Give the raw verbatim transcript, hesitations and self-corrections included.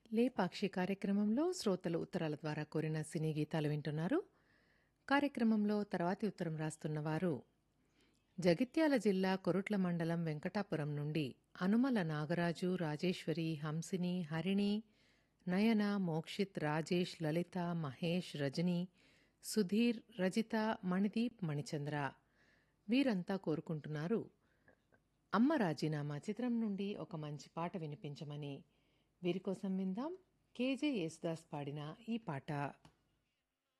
లేపాక్షి కార్యక్రమంలో శ్రోతలు ఉత్తరాల ద్వారా కోరిన సినీ గీతాలు వింటున్నారు. కార్యక్రమంలో తర్వాతి ఉత్తరం రాస్తున్నవారు జగిత్యాల జిల్లా కొరుట్ల మండలం వెంకటాపురం నుండి అనుమల నాగరాజు, రాజేశ్వరి, హంసిని, హరిణి, నయన, మోక్షిత్, రాజేష్, లలిత, మహేష్, రజని, సుధీర్, రజిత, మణిదీప్, మణిచంద్ర వీరంతా కోరుకుంటున్నారు అమ్మ రాజీనామా చిత్రం నుండి ఒక మంచి పాట వినిపించమని. వీరి కోసం విందాం కేజే యేసుదాస్ పాడిన ఈ పాట.